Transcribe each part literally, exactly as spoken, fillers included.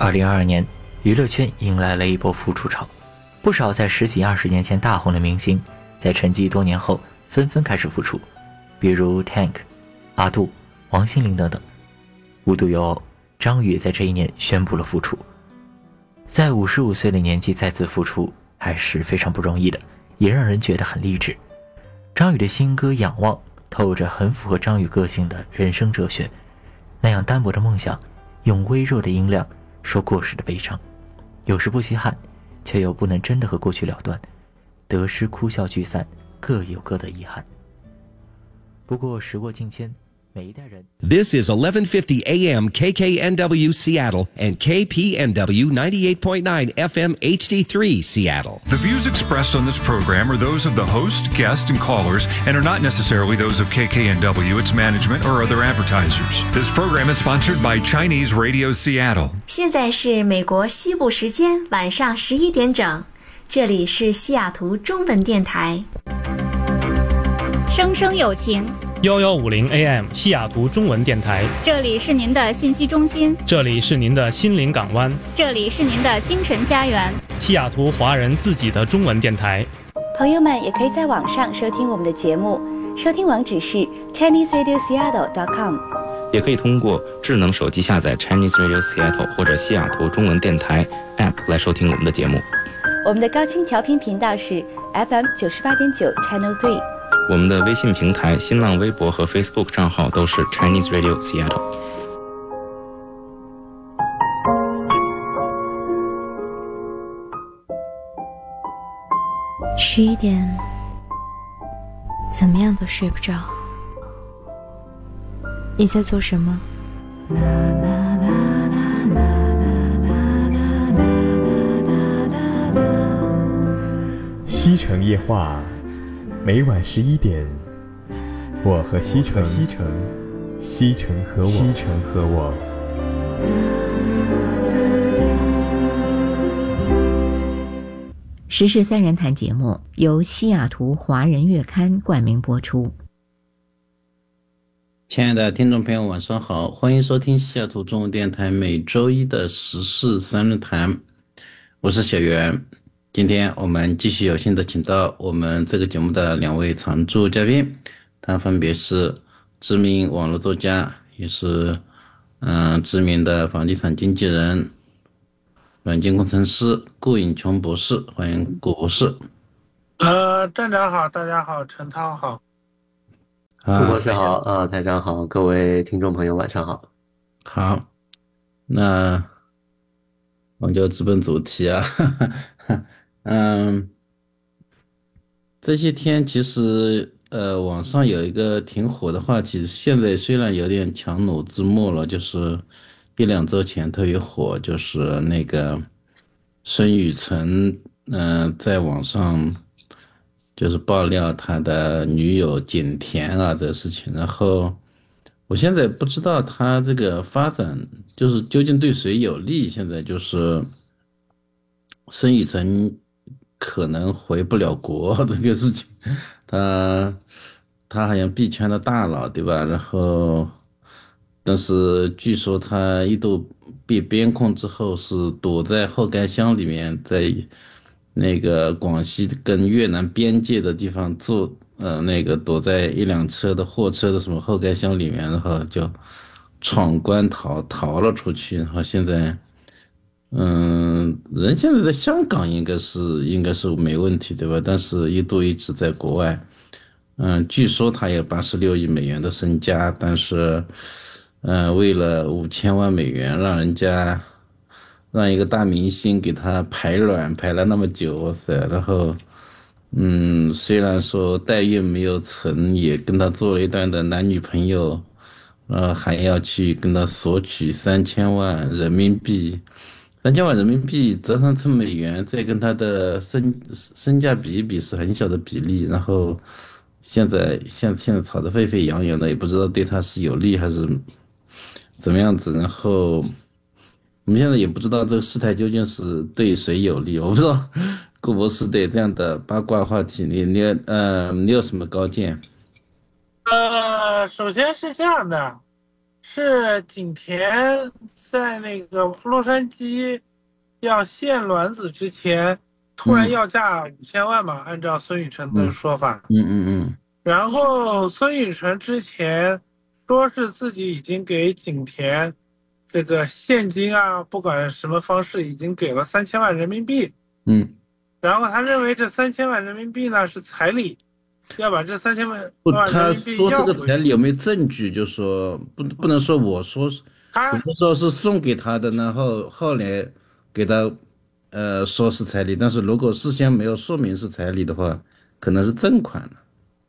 二零二二年，娱乐圈迎来了一波复出潮，不少在十几二十年前大红的明星，在沉寂多年后纷纷开始复出，比如 Tank、阿杜、王心凌等等。无独有偶，张宇在这一年宣布了复出。在五十五岁的年纪再次复出，还是非常不容易的，也让人觉得很励志。张宇的新歌《仰望》透着很符合张宇个性的人生哲学，那样单薄的梦想，用微弱的音量说过时的悲伤，有时不稀罕，却又不能真的和过去了断，得失哭笑聚散，各有各的遗憾。不过时过境迁，每一代人。 This is eleven fifty A M K K N W Seattle and K P N W ninety-eight point nine F M H D three Seattle. The views expressed on this program are those of the host, guest, and callers and are not necessarily those of K K N W, its management, or other advertisers. This program is sponsored by Chinese Radio Seattle. 现在是美国西部时间晚上十一点整，这里是西雅图中文电台。 声声有情一一五零 A M 西雅图中文电台， 这里是您的信息中心， 这里是您的心灵港湾， 这里是您的精神家园， 西雅图华人自己的中文电台。 朋友们也可以在网上收听我们的节目，收听网址是 Chinese Radio Seattle dot com， 也可以通过智能手机下载 Chinese Radio Seattle 或者西雅图中文电台 App 来收听我们的节目。 我们的高清调频频道是 F M 九十八点九 Channel three。 我们的微信平台、新浪微博和 Facebook 账号都是 Chinese Radio Seattle。 十一点，怎么样都睡不着。你在做什么？ 西城夜话。每晚十一点，我和西城，西城，西城和我，西城和我。 时事三人谈节目由西雅图华人月刊冠名播出。 亲爱的听众朋友，晚上好，欢迎收听西雅图中文电台每周一的时事三人谈，我是小袁。今天我们继续有幸的请到我们这个节目的两位常驻嘉宾，他分别是知名网络作家，也是嗯、呃、知名的房地产经纪人、软件工程师顾颖琼博士，欢迎顾博士。 呃，站长好，大家好，陈涛好， 顾博士好，呃，台长好，各位听众朋友晚上好。 好，那我们就直奔主题啊。嗯，这些天其实呃网上有一个挺火的话题，现在虽然有点强弩之末了，就是一两周前特别火，就是那个孙雨晨嗯、呃、在网上就是爆料他的女友景甜啊这个事情，然后我现在不知道他这个发展就是究竟对谁有利，现在就是孙雨晨可能回不了国这个事情，他他好像币圈的大佬对吧？然后，但是据说他一度被边控之后是躲在后盖箱里面，在那个广西跟越南边界的地方坐，呃，那个躲在一辆车的货车的什么后盖箱里面，然后就闯关逃逃了出去，然后现在。嗯，人现在在香港应该是应该是没问题对吧？但是一度一直在国外，嗯，据说他有八十六亿美元的身家，但是，嗯，为了五千万美元，让人家让一个大明星给他排卵排了那么久，哇塞！然后，嗯，虽然说代孕没有成，也跟他做了一段的男女朋友，呃，还要去跟他索取三千万人民币。三千万人民币折算成美元，再跟他的身身价比一比，是很小的比例。然后现在现现在炒得沸沸扬扬的，也不知道对他是有利还是怎么样子。然后我们现在也不知道这个事态究竟是对谁有利。我不知道顾博士对这样的八卦话题，你你呃你有什么高见？ 呃，首先是这样的， 是景甜在那个洛杉矶要献卵子之前，突然要价五千万嘛，按照孙雨晨的说法。 嗯嗯嗯。 然后孙雨晨之前说是自己已经给景甜这个现金啊，不管什么方式，已经给了三千万人民币。 嗯。 然后他认为这三千万人民币呢是彩礼，要把这三千万不， 人他民币要回说这个彩礼有没有证据？就说不不能说我说是， 他有的时候是送给他的，然后后来给他呃说是彩礼，但是如果事先没有说明是彩礼的话，可能是赠款了。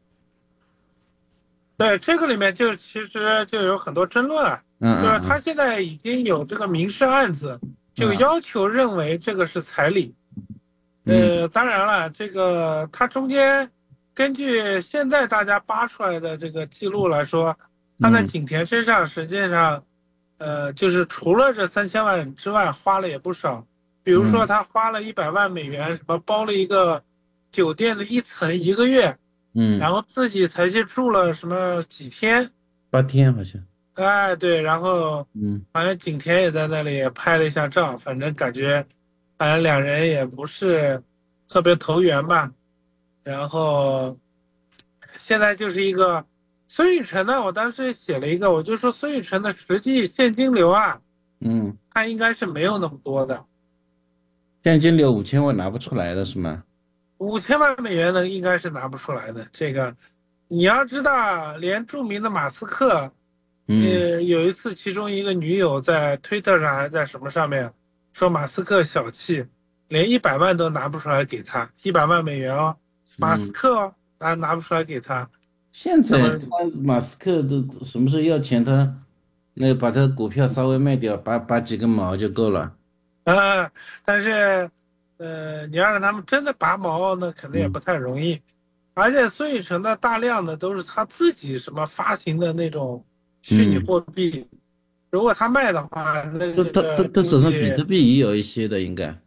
对，这个里面就其实就有很多争论啊， 嗯嗯就是他现在已经有这个民事案子，就要求认为这个是彩礼。呃，当然了，这个它中间根据现在大家扒出来的这个记录来说，他在景甜身上实际上，呃，就是除了这三千万之外，花了也不少。比如说，他花了一百万美元，什么包了一个酒店的一层一个月， 嗯， 然后自己才去住了什么几天， 八天好像。 哎，对，然后嗯， 好像景甜也在那里拍了一下照，反正感觉。反正两人也不是特别投缘吧，然后现在就是一个孙雨晨呢，我当时写了一个，我就说孙雨晨的实际现金流啊， 嗯， 他应该是没有那么多的， 现金流五千万拿不出来的是吗？ 五千万美元呢应该是拿不出来的。这个你要知道，连著名的马斯克， 嗯， 呃，有一次其中一个女友在推特上还在什么上面。说马斯克小气，连一百万都拿不出来给他，一百万美元哦，马斯克哦，拿拿不出来给他。 现在他马斯克都什么时候要钱，他那把他股票稍微卖掉，拔拔几根毛就够了。 啊，但是，呃，你要让他们真的拔毛，那肯定也不太容易。嗯、而且孙雨晨的大量的都是他自己什么发行的那种虚拟货币。嗯，如果他卖的话，那个他他他手上比特币也有一些的，应该。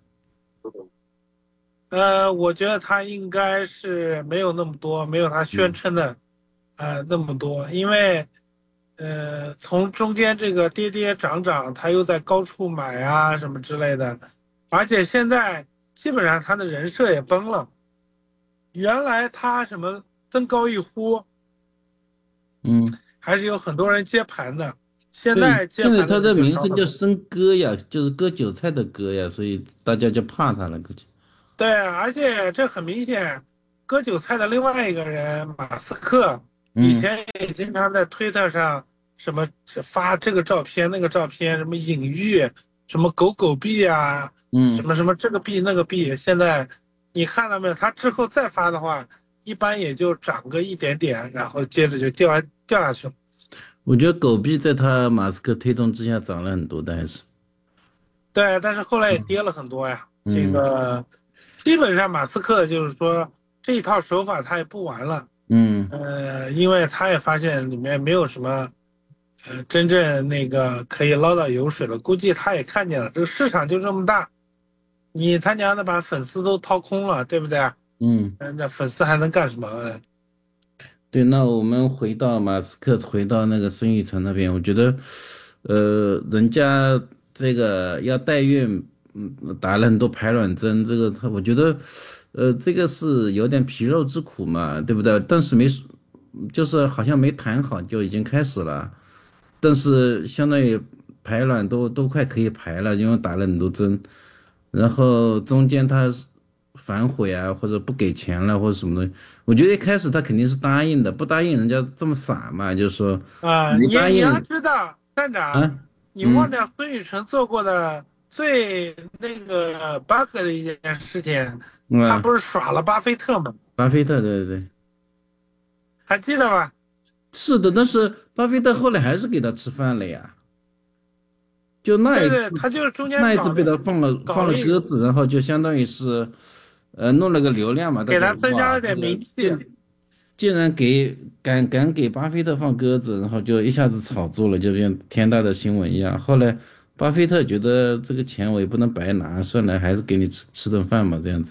呃，我觉得他应该是没有那么多，没有他宣称的，嗯、呃那么多，因为，呃，从中间这个跌跌涨涨，他又在高处买啊什么之类的，而且现在基本上他的人设也崩了，原来他什么登高一呼， 嗯， 还是有很多人接盘的。现在现在他的名声叫申哥呀，就是割韭菜的割呀，所以大家就怕他了，估计。 对，而且这很明显，割韭菜的另外一个人马斯克，以前也经常在推特上什么发这个照片那个照片，什么隐喻，什么狗狗币啊， 嗯， 什么什么这个币那个币，现在你看到没有？他之后再发的话，一般也就涨个一点点，然后接着就掉下掉下去了。 我觉得狗币在他马斯克推动之下涨了很多的，还是。 对，但是后来也跌了很多呀。 嗯、 这个基本上马斯克就是说这一套手法他也不玩了。 嗯。 呃，因为他也发现里面没有什么，呃，真正那个可以捞到油水了。估计他也看见了，这个市场就这么大，你他娘的把粉丝都掏空了，对不对？ 嗯。 那粉丝还能干什么？ 对，那我们回到马斯克，回到那个孙雨晨那边，我觉得，呃，人家这个要代孕，嗯，打了很多排卵针，这个他，我觉得，呃，这个是有点皮肉之苦嘛，对不对？但是没，就是好像没谈好就已经开始了，但是相当于排卵都都快可以排了，因为打了很多针，然后中间他反悔啊，或者不给钱了，或者什么东西。我觉得一开始他肯定是答应的，不答应人家这么傻嘛，就是说啊，你你要知道，站长， 啊、 你忘掉孙雨晨做过的最那个 bug 的一件事情， 嗯、 他不是耍了巴菲特吗？ 巴菲特，对对对， 还记得吗？ 是的，但是巴菲特后来还是给他吃饭了呀。就那一次， 对对，他就是中间那一次被他放了放了鸽子，然后就相当于是，呃，弄了个流量嘛， 给他增加了点名气。 竟然给敢敢给巴菲特放鸽子，然后就一下子炒作了，就变天大的新闻一样。后来巴菲特觉得这个钱我也不能白拿，算了，还是给你吃吃顿饭嘛，这样子。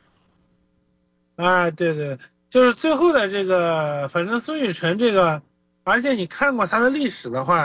啊，对对，就是最后的这个，反正孙雨晨这个，而且你看过他的历史的话。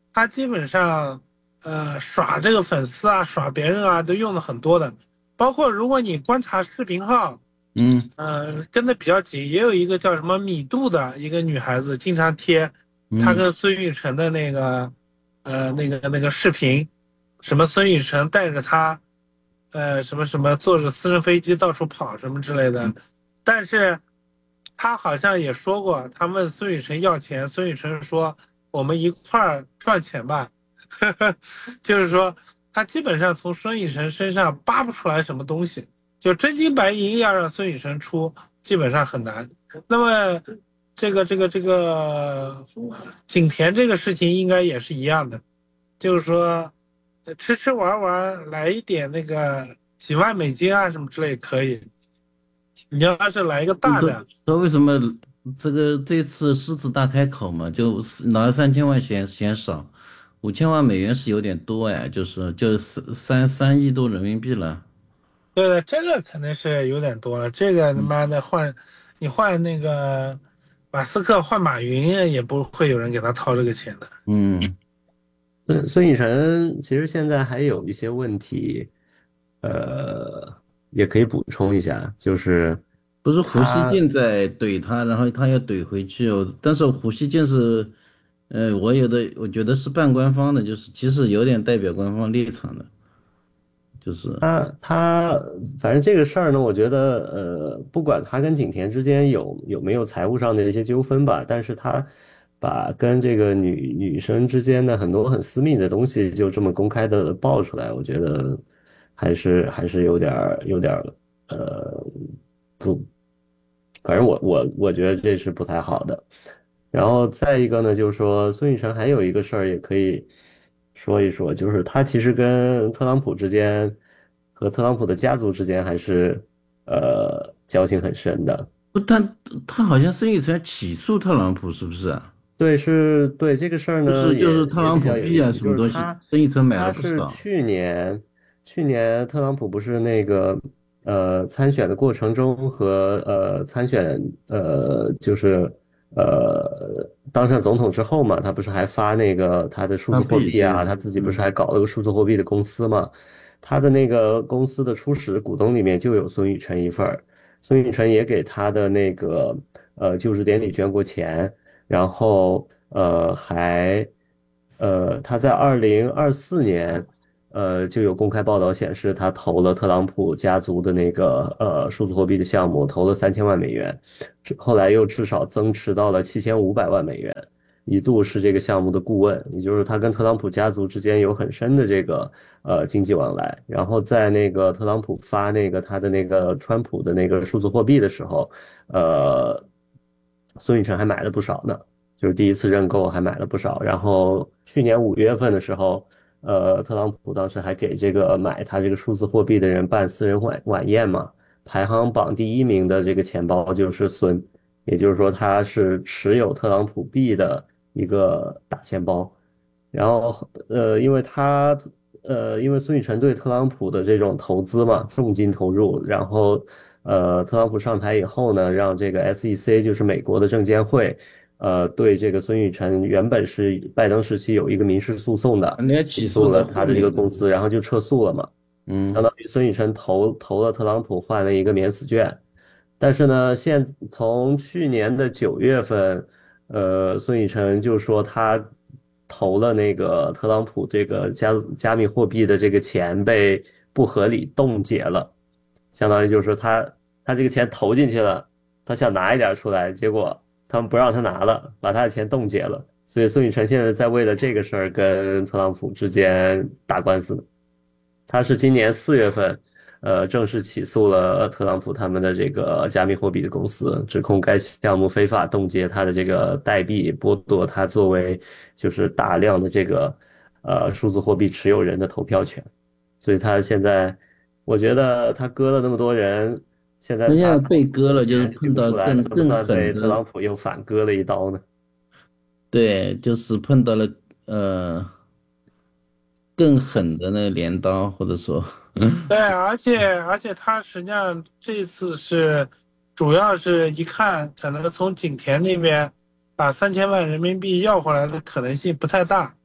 他基本上呃耍这个粉丝啊，耍别人啊，都用的很多的。包括如果你观察视频号， 嗯， 呃，跟的比较紧，也有一个叫什么米度的一个女孩子，经常贴她跟孙雨晨的那个，呃，那个那个视频，什么孙雨晨带着她，呃，什么什么坐着私人飞机到处跑什么之类的，但是她好像也说过，她问孙雨晨要钱，孙雨晨说我们一块儿赚钱吧，就是说她基本上从孙雨晨身上扒不出来什么东西。就真金白银要让孙雨晨出，基本上很难。那么，这个这个这个景甜这个事情应该也是一样的，就是说，吃吃玩玩来一点那个几万美金啊什么之类可以。你要是来一个大的， 说为什么这个这次狮子大开口嘛，就拿三千万嫌嫌少，五千万美元是有点多呀，就是就是三三亿多人民币了。 对的，这个肯定是有点多了。这个他妈的换，你换那个马斯克换马云，也不会有人给他掏这个钱的。 嗯， 孙孙雨晨其实现在还有一些问题，呃，也可以补充一下，就是不是胡锡进在怼他，然后他要怼回去哦。但是胡锡进是，呃，我有的我觉得是半官方的，就是其实有点代表官方立场的。就是他他反正这个事儿呢，我觉得呃，不管他跟景甜之间有有没有财务上的一些纠纷吧，但是他把跟这个女女生之间的很多很私密的东西就这么公开的爆出来，我觉得还是还是有点有点呃不，反正我我我觉得这是不太好的。然后再一个呢，就是说孙雨晨还有一个事儿也可以说一说，就是他其实跟特朗普之间和特朗普的家族之间还是呃交情很深的。 不，他他好像孙雨晨起诉特朗普，是不是啊？ 对，是对这个事儿呢， 就是就是特朗普币啊什么东西，孙雨晨买了不少。 他是去年去年特朗普不是那个呃参选的过程中和呃参选呃就是呃当上总统之后嘛，他不是还发那个他的数字货币啊，他自己不是还搞了个数字货币的公司嘛？他的那个公司的初始股东里面就有孙雨晨一份儿，孙雨晨也给他的那个呃就职典礼捐过钱。然后呃还呃他在二零二四年呃就有公开报道显示他投了特朗普家族的那个呃数字货币的项目，投了三千万美元，后来又至少增持到了七千五百万美元，一度是这个项目的顾问，也就是他跟特朗普家族之间有很深的这个呃经济往来。然后在那个特朗普发那个他的那个川普的那个数字货币的时候，呃。孙雨晨还买了不少呢，就是第一次认购还买了不少。然后去年五月份的时候，呃，特朗普当时还给这个买他这个数字货币的人办私人晚晚宴嘛，排行榜第一名的这个钱包就是孙，也就是说他是持有特朗普币的一个大钱包。然后呃，因为他呃，因为孙雨晨对特朗普的这种投资嘛，重金投入，然后。呃，特朗普上台以后呢，让这个 S E C 就是美国的证监会，呃，对这个孙雨晨原本是拜登时期有一个民事诉讼的，起诉了他的这个公司，然后就撤诉了嘛。 嗯， 相当于孙雨晨投投了特朗普换了一个免死券，但是呢，现从去年的九月份，呃，孙雨晨就说他投了那个特朗普这个加加密货币的这个钱被不合理冻结了，相当于就是说他。他这个钱投进去了，他想拿一点出来，结果他们不让他拿了，把他的钱冻结了。所以孙雨晨现在在为了这个事儿跟特朗普之间打官司呢。他是今年四月份，呃，正式起诉了特朗普他们的这个加密货币的公司，指控该项目非法冻结他的这个代币，剥夺他作为就是大量的这个呃数字货币持有人的投票权。所以他现在，我觉得他割了那么多人。现在他被割了，就是碰到更更狠的。 特朗普又反割了一刀呢。 对，就是碰到了呃更狠的那镰刀，或者说。 对，而且而且他实际上这次是主要是一看，可能从景甜那边把三千万人民币要回来的可能性不太大，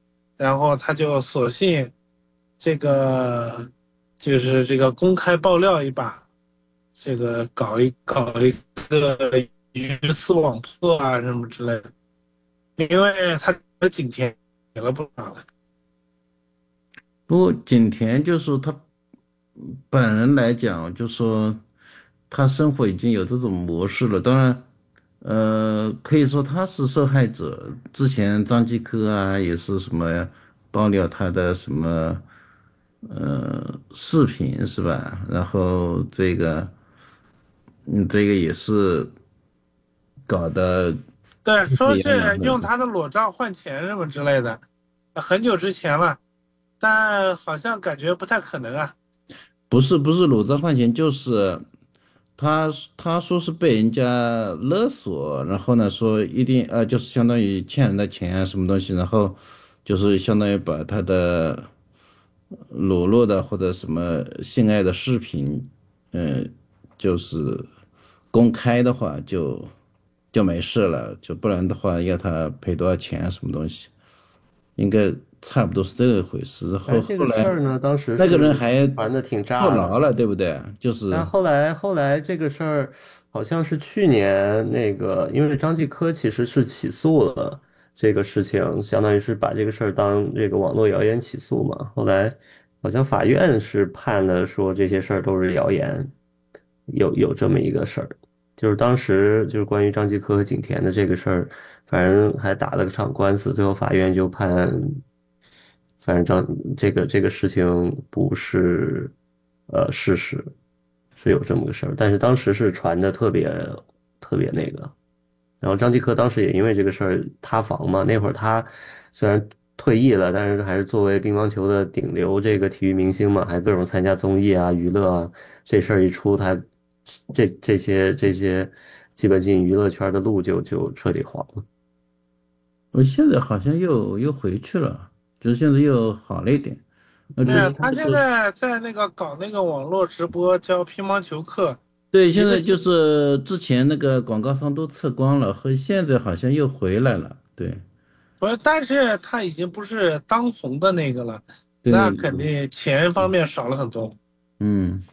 然后他就索性这个就是这个公开爆料一把，这个搞一搞一个鱼死网破啊什么之类的，因为他的景甜给了不少了。 不过景甜就是说他本人来讲，就说他生活已经有这种模式了。当然，呃，可以说他是受害者。之前张继科啊，也是什么爆料他的什么呃视频是吧？然后这个，嗯，这个也是搞的。 对，说是用他的裸照换钱什么之类的，很久之前了，但好像感觉不太可能啊。 不是不是裸照换钱，就是他他说是被人家勒索，然后呢说一定呃就是相当于欠人的钱啊什么东西，然后就是相当于把他的裸露的或者什么性爱的视频，嗯、呃，就是公开的话就就没事了，就不然的话要他赔多少钱啊什么东西，应该差不多是这个回事。后后来呢，当时那个人还传的挺炸坐牢了，对不对？就是。 但后来后来这个事儿好像是去年那个，因为张继科其实是起诉了这个事情，相当于是把这个事儿当这个网络谣言起诉嘛。后来好像法院是判的说这些事儿都是谣言，有有这么一个事儿。就是当时就是关于张继科和景甜的这个事儿，反正还打了个场官司，最后法院就判。反正张这个这个事情不是呃事实，是有这么个事儿，但是当时是传的特别特别那个，然后张继科当时也因为这个事儿塌房嘛，那会儿他虽然退役了，但是还是作为乒乓球的顶流这个体育明星嘛，还各种参加综艺啊、娱乐啊，这事儿一出，他这这些这些基本进娱乐圈的路就就彻底黄了。 我现在好像又又回去了。就是现在又好了一点。 对，他现在在那个搞那个网络直播，教乒乓球课。 对，现在就是之前那个广告商都撤光了，和现在好像又回来了。对， 不是，但是他已经不是当红的那个了，那肯定钱方面少了很多。 嗯，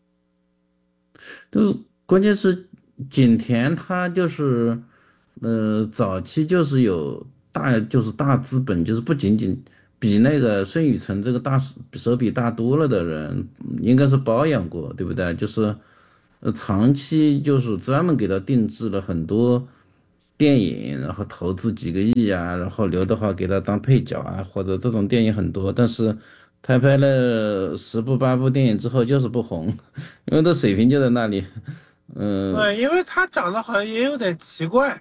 就是关键是景甜，他就是，呃，早期就是有大就是大资本，就是不仅仅。比那个孙雨晨这个大手笔大多了的人，应该是包养过，对不对？就是，呃，长期就是专门给他定制了很多电影，然后投资几个亿啊，然后刘德华给他当配角啊，或者这种电影很多。但是他拍了十部八部电影之后就是不红，因为他水平就在那里。嗯， 对，因为他长得好像也有点奇怪，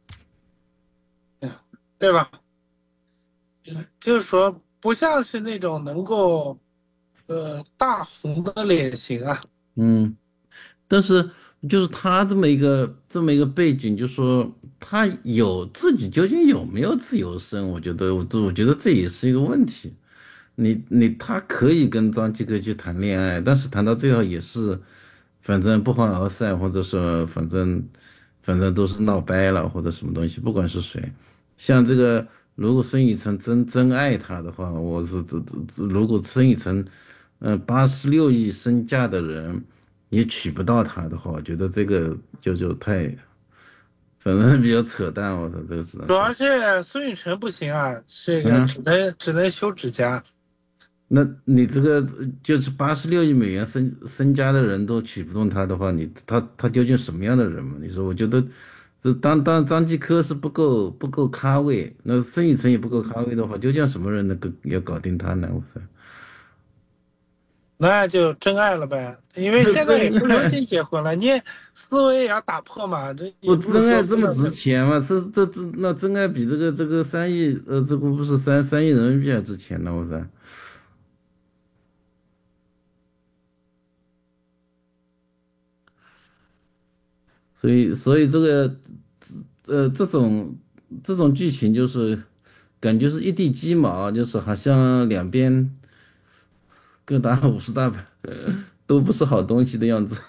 对吧？就是说，不像是那种能够，呃，大红的脸型啊。 嗯，但是就是他这么一个这么一个背景，就说他有自己究竟有没有自由身？我觉得，我我觉得这也是一个问题。你你他可以跟张继科去谈恋爱，但是谈到最后也是，反正不欢而散，或者说反正反正都是闹掰了或者什么东西，不管是谁，像这个。如果孙雨晨真真爱他的话，我是这这如果孙雨晨，嗯，八十六亿身价的人也娶不到她的话，我觉得这个就就太，反正比较扯淡。我说这个只能主要是孙雨晨不行啊，这个只能、嗯、只能修指甲。 那你这个就是八十六亿美元身身家的人都娶不动她的话，你他他究竟什么样的人嘛？你说，我觉得。这当当张继科是不够不够咖位，那孙雨晨也不够咖位的话，究竟什么人能够要搞定他呢？我说， 那就真爱了呗，因为现在也不流行结婚了，你思维也要打破嘛。这不真爱这么值钱吗？是这这那真爱比这个这个三亿呃，这不不是三三亿人民币还值钱呢？我说。所以，所以这个，呃，这种这种剧情就是感觉是一地鸡毛，就是好像两边各打五十大板，都不是好东西的样子。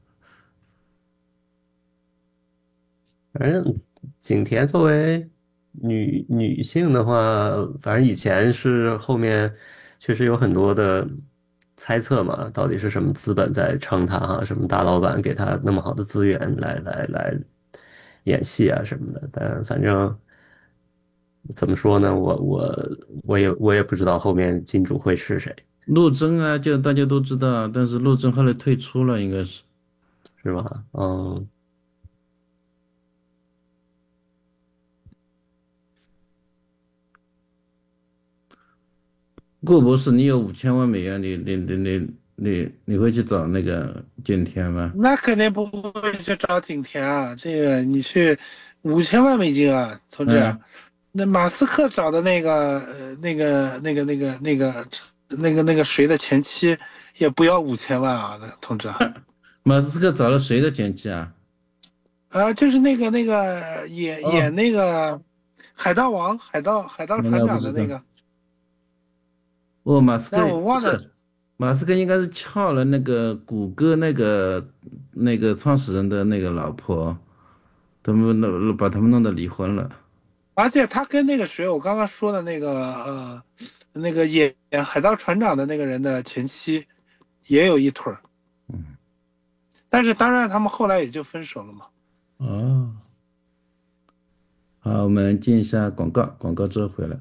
反正景甜作为女女性的话，反正以前是后面确实有很多的猜测嘛，到底是什么资本在撑她哈，什么大老板给她那么好的资源来来来演戏啊什么的，但反正怎么说呢，我我我也我也不知道后面金主会是谁。 陆贞啊，就大家都知道，但是陆贞后来退出了，应该是， 是吧？嗯。 顾博士，你有五千万美元，你你你你你你会去找那个景甜吗？ 那肯定不会去找景甜啊，这个你去五千万美金啊，同志。嗯、那马斯克找的那个呃那个那个那个那个那个那个谁的前妻也不要五千万啊，同志。 马斯克找了谁的前妻啊？ 啊，就是那个那个演、哦、演那个海盗王海盗海盗船长的那个。 哦，马斯克， 我忘了， 马斯克应该是撬了那个谷歌那个那个创始人的那个老婆，他们弄把他们弄得离婚了。 而且他跟那个谁，我刚刚说的那个呃，那个演海盗船长的那个人的前妻也有一腿儿，嗯，但是当然他们后来也就分手了嘛。 哦，好，我们进一下广告，广告之后回来。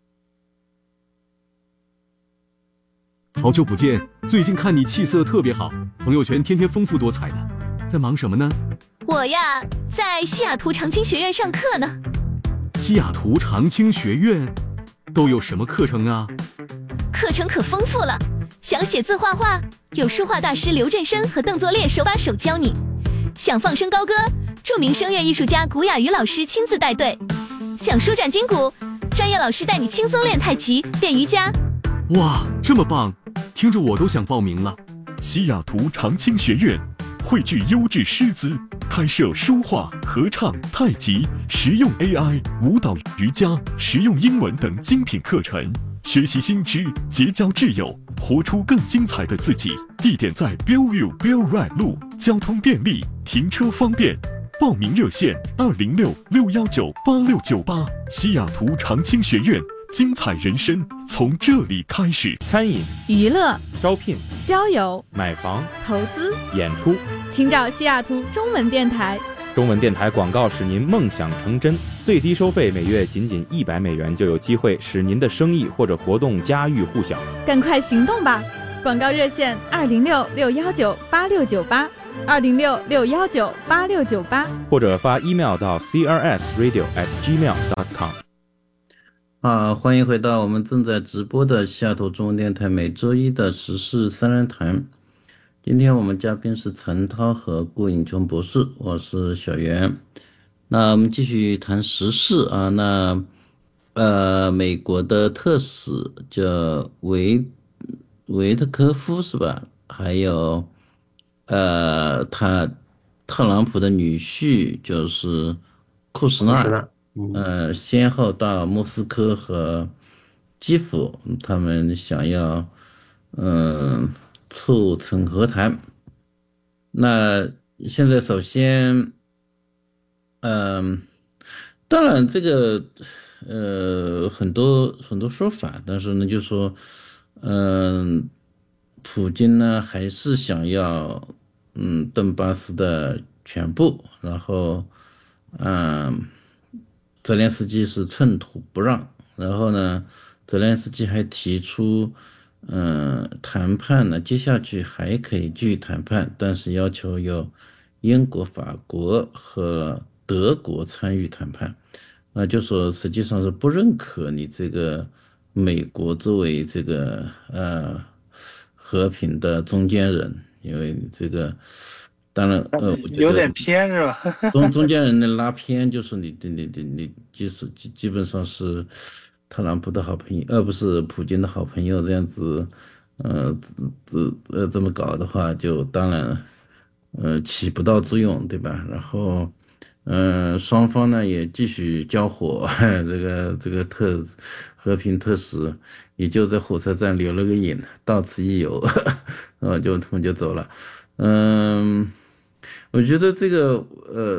好久不见，最近看你气色特别好，朋友圈天天丰富多彩的，在忙什么呢？ 我呀，在西雅图长青学院上课呢。 西雅图长青学院都有什么课程啊？ 课程可丰富了，想写字画画，有书画大师刘振生和邓作烈手把手教你；想放声高歌，著名声乐艺术家古雅瑜老师亲自带队；想舒展筋骨，专业老师带你轻松练太极、练瑜伽。 哇，这么棒！听着我都想报名了。 西雅图长青学院汇聚优质师资，开设书画、合唱、太极、实用 A I、舞蹈、瑜伽、实用英文等精品课程，学习新知，结交挚友，活出更精彩的自己。地点在 Bellevue Bell Ride 路，交通便利，停车方便。报名热线二零六六幺九八六九八。西雅图长青学院。精彩人生从这里开始。 餐饮、 娱乐、 招聘、 交友、 买房、 投资、 演出， 请找西雅图中文电台。 中文电台广告使您梦想成真，最低收费每月仅仅一百美元，就有机会使您的生意或者活动家喻户晓。 赶快行动吧！广告热线二零六六幺九八六九八，二零六六幺九八六九八， 或者发 email 到 c r s radio at gmail dot com。 啊，欢迎回到我们正在直播的西雅图中文电台每周一的时事三人谈。今天我们嘉宾是陈涛和顾颖琼博士，我是小袁。那我们继续谈时事啊，那呃，美国的特使叫维维特科夫是吧？还有呃，他特朗普的女婿就是库什纳。呃，先后到莫斯科和基辅，他们想要嗯、呃、促成和谈。那现在首先，嗯、呃，当然这个呃很多很多说法，但是呢，就说嗯、呃，普京呢还是想要嗯顿巴斯的全部，然后嗯。呃泽连斯基是寸土不让，然后呢，泽连斯基还提出，嗯、呃，谈判呢，接下去还可以继续谈判，但是要求有英国、法国和德国参与谈判，那就说实际上是不认可你这个美国作为这个呃和平的中间人，因为这个。当然，呃， 有点偏是吧？ 中中间人的拉偏，就是你你你你你，基基基本上是特朗普的好朋友，而不是普京的好朋友，这样子，呃，这呃这么搞的话，就当然，呃，起不到作用，对吧？然后，嗯、呃，双方呢也继续交火，这个这个特和平特使也就在火车站留了个影，到此一游，然后就他们就走了，嗯。我觉得这个呃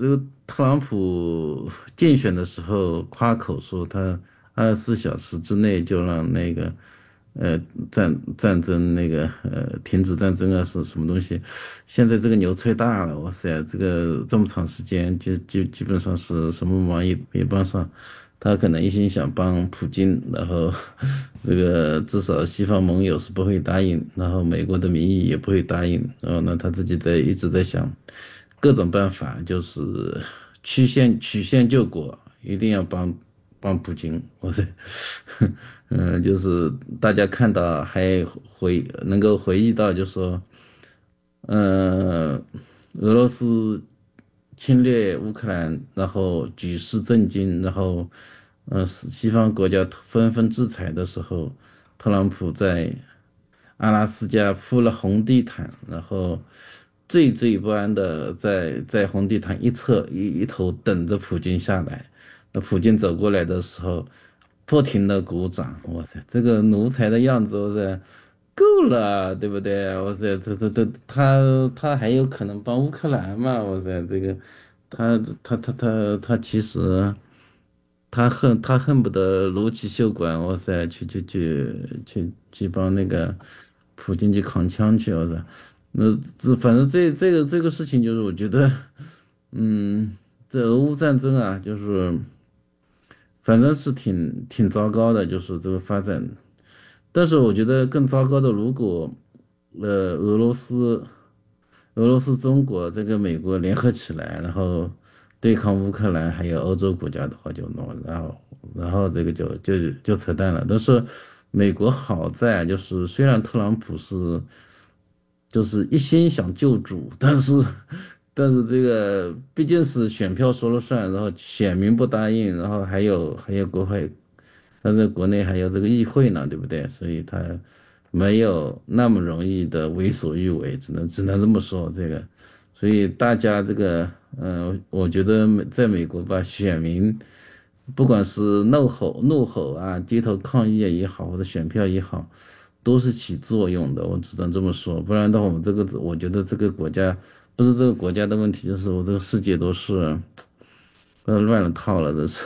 这个特朗普竞选的时候夸口说他二十四小时之内就让那个呃战战争那个呃停止战争啊是什么东西，现在这个牛吹大了，哇塞，这个这么长时间就就基本上是什么忙也没帮上。他可能一心想帮普京，然后这个至少西方盟友是不会答应，然后美国的民意也不会答应，然后呢他自己在一直在想各种办法，就是曲线曲线救国，一定要帮帮普京。我这嗯、呃，就是大家看到还回能够回忆到，就说嗯、呃，俄罗斯侵略乌克兰，然后举世震惊，然后呃西方国家纷纷制裁的时候，特朗普在阿拉斯加铺了红地毯，然后惴惴不安的在在红地毯一侧一一头等着普京下来。那普京走过来的时候，不停的鼓掌。哇塞，这个奴才的样子，哇塞，够了，对不对？哇塞，这这这他他还有可能帮乌克兰嘛？哇塞，这个他他他他他其实他恨他恨不得撸起袖管，哇塞，去去去去去帮那个普京去扛枪去，哇塞。那这反正这这个这个事情就是我觉得，嗯，这俄乌战争啊，就是反正是挺挺糟糕的，就是这个发展。但是我觉得更糟糕的，如果呃俄罗斯、俄罗斯、中国这个美国联合起来，然后对抗乌克兰还有欧洲国家的话就弄，然后然后这个就就就扯淡了。但是美国好在就是虽然特朗普是就是一心想救主，但是但是这个毕竟是选票说了算，然后选民不答应，然后还有还有国会。他在国内还有这个议会呢，对不对？所以他没有那么容易的为所欲为，只能只能这么说这个。所以大家这个，嗯、呃，我觉得在美国吧，选民不管是怒吼怒吼啊、街头抗议也好，或者选票也好，都是起作用的。我只能这么说，不然的话，我们这个，我觉得这个国家不是这个国家的问题，就是我这个世界都是呃乱了套了，这是。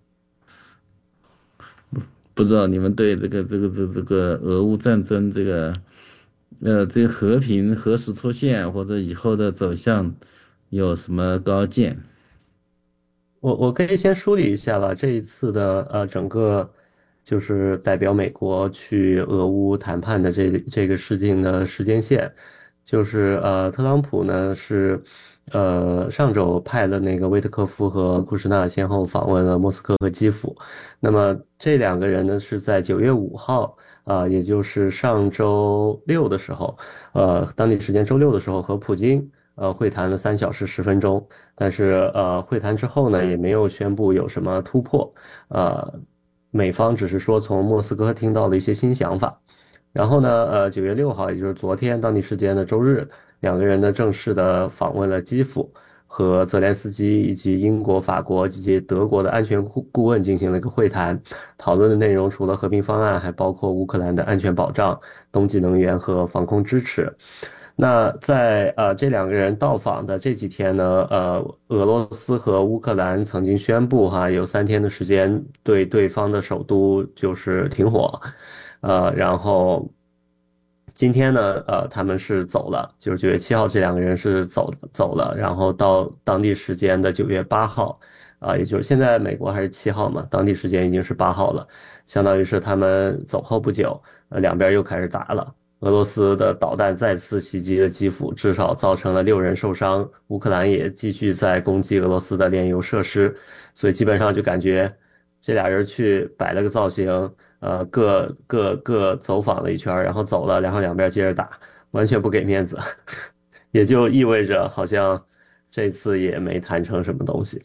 不知道你们对这个这个这个、这个俄乌战争这个，呃，这个和平何时出现，或者以后的走向有什么高见？ 我我可以先梳理一下吧。这一次的呃整个就是代表美国去俄乌谈判的这这个事情的时间线，就是呃特朗普呢是。呃，上周派了那个威特科夫和库什纳先后访问了莫斯科和基辅。那么这两个人呢是在九月五号，啊、呃，也就是上周六的时候，呃，当地时间周六的时候和普京呃会谈了三小时十分钟。但是呃会谈之后呢，也没有宣布有什么突破。呃，美方只是说从莫斯科听到了一些新想法。然后呢，呃，九月六号，也就是昨天当地时间的周日。两个人呢正式的访问了基辅，和泽连斯基以及英国、法国以及德国的安全顾问进行了一个会谈，讨论的内容除了和平方案，还包括乌克兰的安全保障、冬季能源和防空支持。那在呃这两个人到访的这几天呢，呃，俄罗斯和乌克兰曾经宣布哈，有三天的时间对对方的首都就是停火，呃，然后。今天呢，呃，他们是走了，就是九月七号，这两个人是走走了，然后到当地时间的九月八号，啊、呃，也就是现在美国还是七号嘛，当地时间已经是八号了，相当于是他们走后不久，呃，两边又开始打了。俄罗斯的导弹再次袭击了基辅，至少造成了六人受伤。乌克兰也继续在攻击俄罗斯的炼油设施，所以基本上就感觉这俩人去摆了个造型。呃，各各各走访了一圈，然后走了，然后两边接着打，完全不给面子，也就意味着好像这次也没谈成什么东西。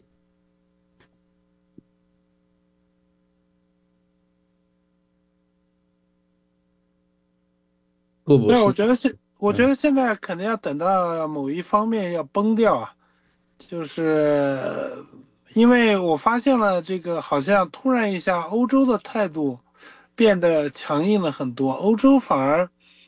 不不， 对，我觉得现我觉得现在肯定要等到某一方面要崩掉啊，就是因为我发现了这个好像突然一下欧洲的态度变得强硬了很多，欧洲反而，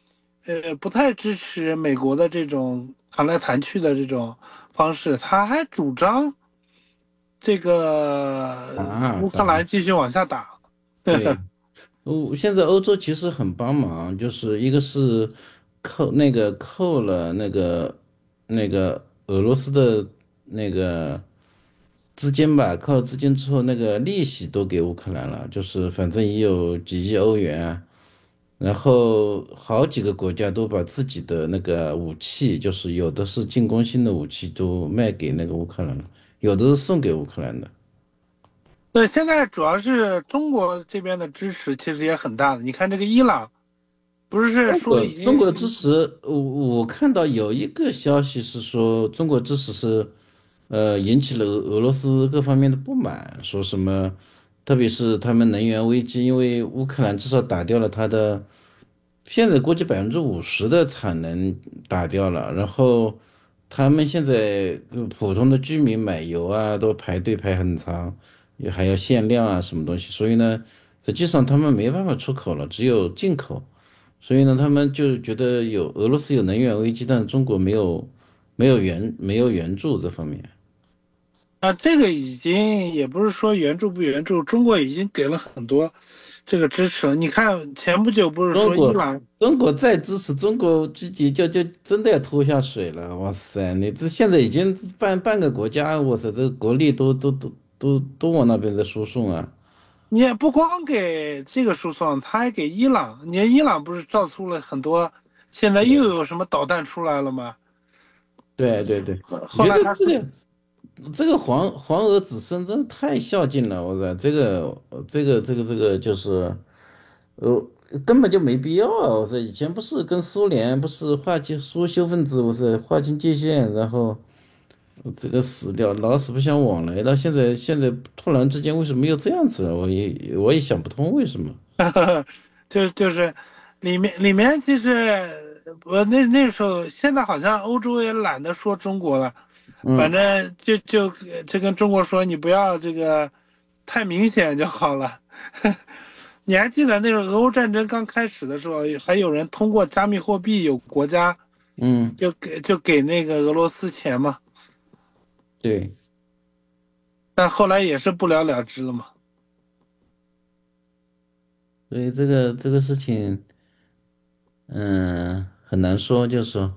呃不太支持美国的这种谈来谈去的这种方式，他还主张这个乌克兰继续往下打。 对，欧现在欧洲其实很帮忙，就是一个是扣那个扣了那个那个俄罗斯的那个资金吧，扣了资金之后，那个利息都给乌克兰了，就是反正也有几亿欧元啊。然后好几个国家都把自己的那个武器，就是有的是进攻性的武器，都卖给那个乌克兰了，有的是送给乌克兰的。 对，现在主要是中国这边的支持其实也很大的。你看这个伊朗，不是说已经中国支持，我我看到有一个消息是说中国支持是，呃，引起了俄俄罗斯各方面的不满，说什么，特别是他们能源危机，因为乌克兰至少打掉了它的，现在估计百分之五十的产能打掉了，然后他们现在普通的居民买油啊都排队排很长。也还要限量啊，什么东西？所以呢，实际上他们没办法出口了，只有进口。所以呢，他们就觉得有俄罗斯有能源危机，但中国没有没有援没有援助这方面。 啊，这个已经也不是说援助不援助，中国已经给了很多这个支持了。你看前不久不是说伊朗， 中国再支持，中国自己就就真的要拖下水了。哇塞，你这现在已经半半个国家，哇塞，这个国力都都都。都都往那边在输送啊！ 你也不光给这个输送，他还给伊朗。你看伊朗不是造出了很多，现在又有什么导弹出来了吗？ 对对对。 后来他是这个这个黄黄俄子孙真的太孝敬了，我操！这个这个这个这个就是，呃，根本就没必要啊！我说以前不是跟苏联不是划清苏修分子，我是划清界限，然后。这个死掉，老死不相往来。到现在，现在突然之间为什么又这样子了？我也我也想不通为什么。 就就是里面里面其实我那那时候，现在好像欧洲也懒得说中国了，反正就就就跟中国说，你不要这个太明显就好了。你还记得那时候俄乌战争刚开始的时候，还有人通过加密货币，有国家嗯就给就给那个俄罗斯钱嘛。 对， 但后来也是不了了之了嘛。 所以这个这个事情，嗯，很难说，就是说，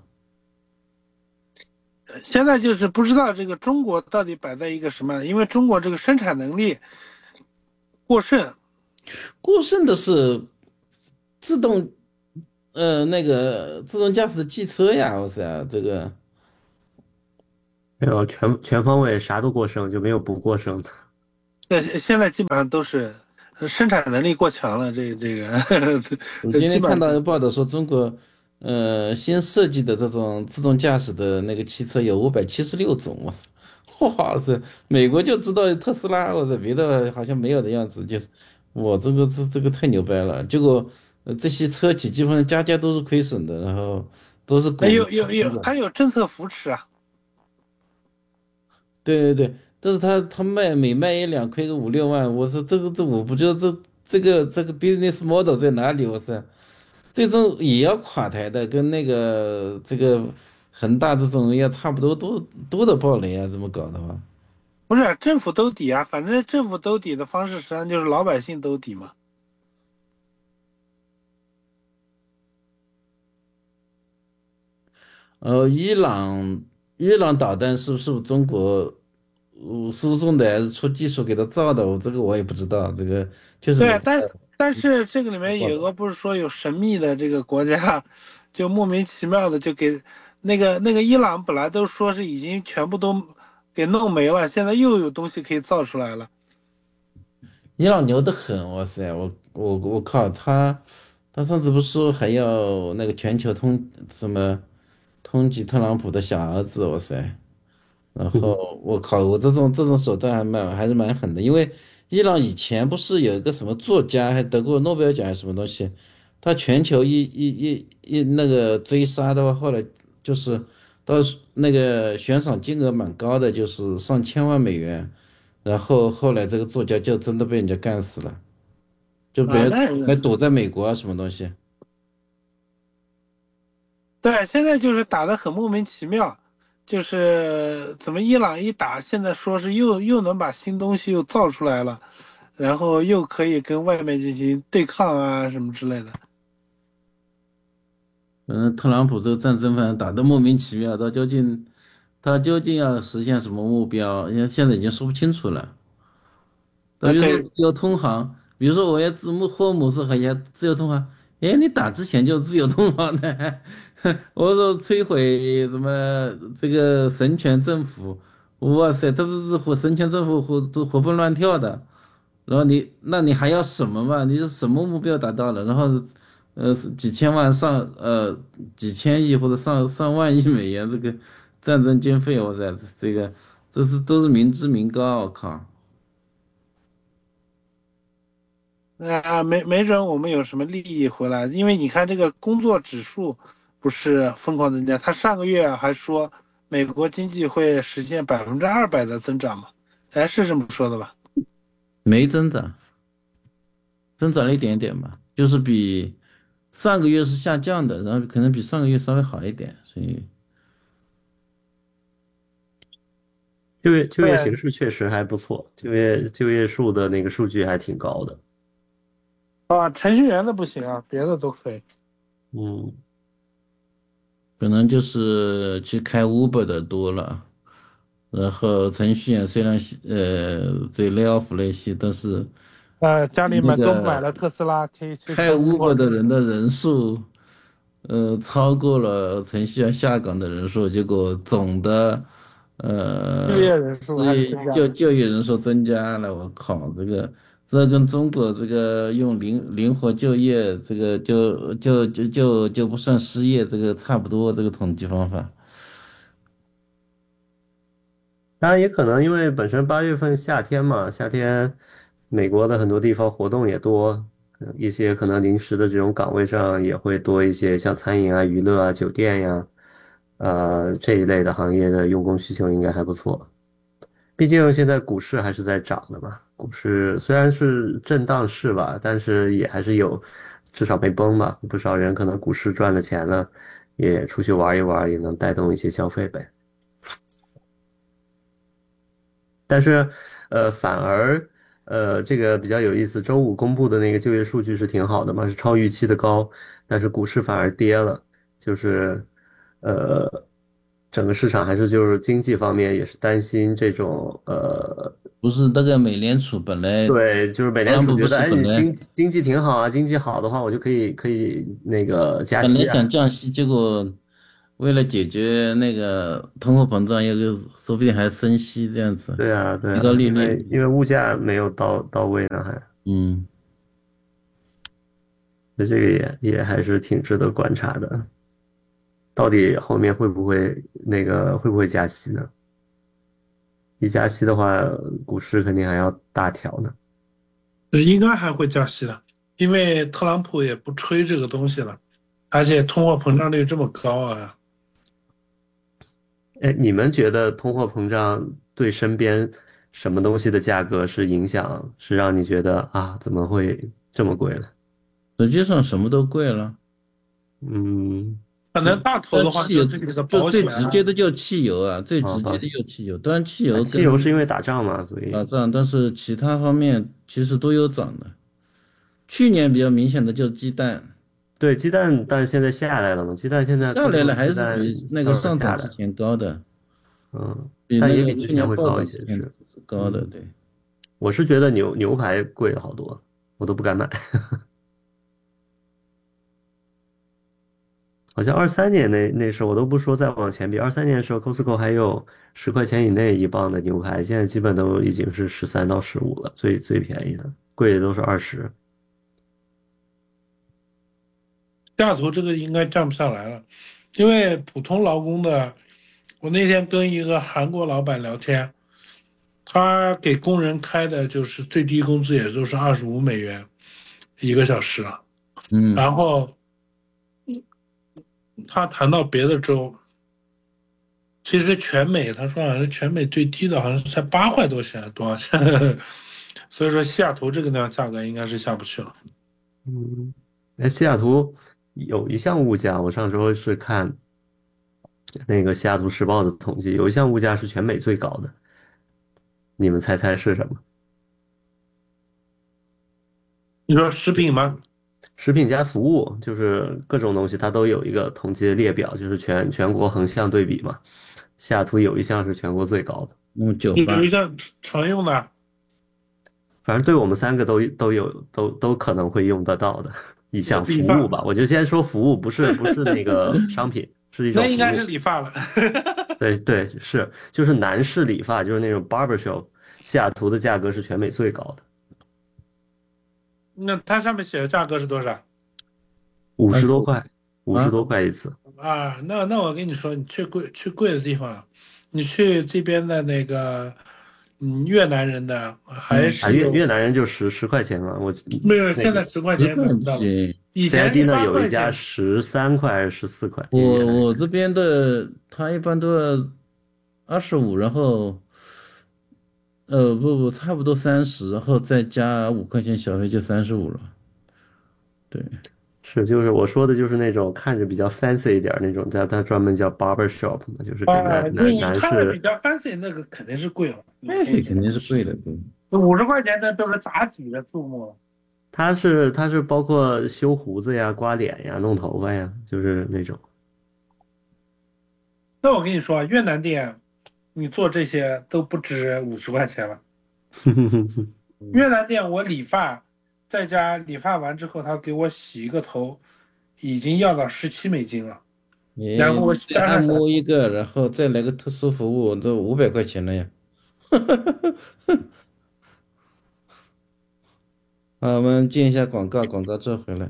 现在就是不知道这个中国到底摆在一个什么，因为中国这个生产能力过剩， 过剩的是自动，呃，那个自动驾驶汽车呀，我塞，这个。 没有全全方位啥都过剩，就没有不过剩的。 对，现在基本上都是生产能力过强了。这这个， 我今天看到报道说，中国呃新设计的这种自动驾驶的那个汽车有五百七十六种，我操！哇塞，美国就知道特斯拉，我操，别的好像没有的样子。就是我这个这这个太牛掰了。结果呃这些车企基本上家家都是亏损的，然后都是股有有有，还有政策扶持啊。 对对对，但是他他卖每卖一辆亏个五六万，我说这个这我不知道这这个这个 business model 在哪里，我说这种也要垮台的，跟那个这个恒大这种要差不多，都都得爆雷啊，这么搞的话。 不是政府兜底啊，反正政府兜底的方式实际上就是老百姓兜底嘛。 呃，伊朗伊朗导弹是不是中国？输送的还是出技术给他造的？我这个我也不知道，这个就是对，但但是这个里面有个不是说有神秘的这个国家，就莫名其妙的就给那个那个伊朗本来都说是已经全部都给弄没了，现在又有东西可以造出来了。 伊朗牛得很，哇塞！我我我靠，他他上次不是说还要那个全球通什么通缉特朗普的小儿子，哇塞！然后我靠，我这种这种手段还蛮还是蛮狠的，因为伊朗以前不是有一个什么作家还得过诺贝尔奖还是什么东西，他全球一一一一那个追杀的话，后来就是到那个悬赏金额蛮高的，就是上千万美元，然后后来这个作家就真的被人家干死了，就被人还躲在美国啊什么东西。 对，现在就是打得很莫名其妙，就是怎么伊朗一打，现在说是又又能把新东西又造出来了，然后又可以跟外面进行对抗啊什么之类的。 嗯，特朗普这个战争反正打得莫名其妙，他究竟他究竟要实现什么目标，现在已经说不清楚了。比如说自由通航，比如说我要自木霍姆斯海峡自由通航，哎，你打之前就自由通航的，我说摧毁什么这个神权政府，哇塞，他这是活神权政府活都活蹦乱跳的，然后你那你还要什么嘛？你是什么目标达到了？然后呃几千万上呃几千亿或者上上万亿美元这个战争经费，哇塞，这个这是都是民脂民膏，我靠。 啊，没没准我们有什么利益回来，因为你看这个工作指数不是疯狂增加，他上个月还说美国经济会实现百分之二百的增长嘛，哎，是这么说的吧？ 没增长，增长了一点点吧，就是比上个月是下降的，然后可能比上个月稍微好一点，所以就业就业形势确实还不错，就业就业数的那个数据还挺高的。 啊，程序员的不行啊，别的都可以。 嗯， 可能就是去开 Uber 的多了，然后程序员虽然呃这 lay off 那些，但是呃家里面都买了特斯拉，可以去开 Uber 的人的人数，呃超过了程序员下岗的人数，结果总的呃就业人数还是增加， 就就业人数增加了，我靠，这个。这跟中国这个用灵灵活就业，这个就就就就就不算失业，这个差不多，这个统计方法。 当然也可能因为本身八月份夏天嘛，夏天美国的很多地方活动也多，一些可能临时的这种岗位上也会多一些，像餐饮啊、娱乐啊、酒店呀，呃这一类的行业的用工需求应该还不错。毕竟现在股市还是在涨的嘛。股市虽然是震荡市吧，但是也还是有，至少没崩嘛。不少人可能股市赚了钱了，也出去玩一玩，也能带动一些消费呗。但是，呃，反而，呃，这个比较有意思，周五公布的那个就业数据是挺好的嘛，是超预期的高，但是股市反而跌了，就是，呃。整个市场还是就是经济方面也是担心这种呃， 不是那个美联储本来对，就是美联储觉得哎，你经经济挺好啊，经济好的话我就可以可以那个加息、啊。 本来想降息，结果为了解决那个通货膨胀，又说不定还升息这样子。 对啊，对啊， 提高利率， 因为因为物价没有到到位呢，还嗯， 所以这个也也还是挺值得观察的。到底后面会不会那个会不会加息呢？一加息的话，股市肯定还要大调呢。 对，应该还会加息的，因为特朗普也不吹这个东西了，而且通货膨胀率这么高啊。 哎，你们觉得通货膨胀对身边什么东西的价格是影响，是让你觉得啊，怎么会这么贵了？ 实际上什么都贵了。 嗯。 可能大头的话就这个保险、 啊，最直接的就汽油啊，最直接的就汽油。当然汽油， 汽油是因为打仗嘛，所以打仗，但是其他方面其实都有涨的。去年比较明显的就是鸡蛋， 对鸡蛋，但是现在下来了嘛，鸡蛋现在下来了，还是比那个上涨之前高的， 嗯， 比但也比之前会高一些，是高的，对。 我是觉得牛牛排贵了好多，我都不敢买。好像二三年那那时候我都不说再往前比，二三年的时候 Costco 还有十块钱以内一磅的牛排，现在基本都已经是十三到十五了，最最便宜的，贵的都是二十。 下图这个应该降不下来了，因为普通劳工的，我那天跟一个韩国老板聊天，他给工人开的就是最低工资也都是二十五美元一个小时了， 嗯， 然后。他谈到别的州，其实全美他说好像是全美最低的，好像是才八块多钱，多少钱？所以说西雅图这个那样价格应该是下不去了。 嗯，哎，西雅图有一项物价，我上周是看那个西雅图时报的统计，有一项物价是全美最高的，你们猜猜是什么？ 你说食品吗？ 食品加服务，就是各种东西它都有一个统计的列表，就是全全国横向对比嘛。西雅图有一项是全国最高的， 嗯，酒吧有一项常用的， 反正对我们三个都都有都都可能会用得到的一项服务吧。我就先说服务，不是不是那个商品，是一种服务。 那应该是理发了。 对对是，就是男士理发，就是那种 barbershop， 西雅图的价格是全美最高的。 那它上面写的价格是多少？ 五十多块，五十多块一次。 啊，那那我跟你说，你去贵去贵的地方了，你去这边的那个，嗯，越南人的还是、 嗯、越越南人就十十块钱嘛，我没有，现在十块钱买不到。以前 C I D 呢有一家十三块还是十四块？ 我我这边的他一般都要二十五，然后。呃不不，差不多三十，然后再加五块钱小费就三十五了。对， 是就是我说的就是那种看着比较 fancy 一点那种，它它专门叫 barber shop， 就是给男、啊、男男士。 看着比较 fancy 那个肯定是贵了 ，fancy 肯定是贵的， 对。五十块钱的都是妲己的数目。 它是它是包括修胡子呀、刮脸呀、弄头发呀，就是那种。 那我跟你说，越南店。你做这些都不止五十块钱了。越南店我理发，在家理发完之后，他给我洗一个头，已经要到十七美金了。然后我加按摩一个，然后再来个特殊服务，都五百块钱了呀。好，我们进一下广告，广告之后回来。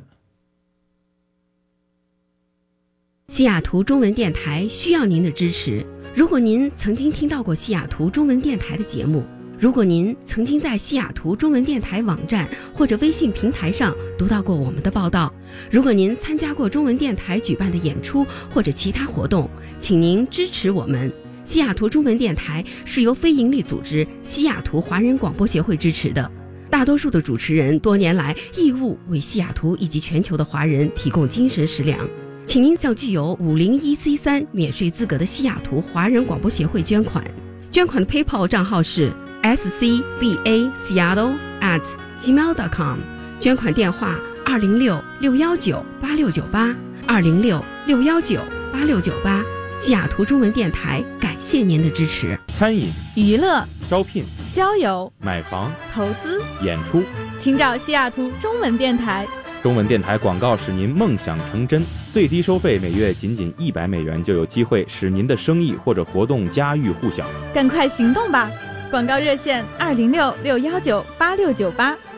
西雅图中文电台需要您的支持。如果您曾经听到过西雅图中文电台的节目，如果您曾经在西雅图中文电台网站或者微信平台上读到过我们的报道，如果您参加过中文电台举办的演出或者其他活动，请您支持我们。西雅图中文电台是由非营利组织西雅图华人广播协会支持的，大多数的主持人多年来义务为西雅图以及全球的华人提供精神食粮。请您向具有五零一 C 三 免税资格的西雅图华人广播协会捐款，捐款的 PayPal 账号是 s c b a seattle at gmail dot com， 捐款电话二零六六一九八六九八二零六六一九八六九八。西雅图中文电台感谢您的支持。 餐饮、 娱乐、 招聘、 交友、 买房、 投资、 演出， 请找西雅图中文电台。 中文电台广告使您梦想成真，最低收费每月仅仅一百美元，就有机会使您的生意或者活动家喻户晓。 赶快行动吧！广告热线二零六六一九八六九八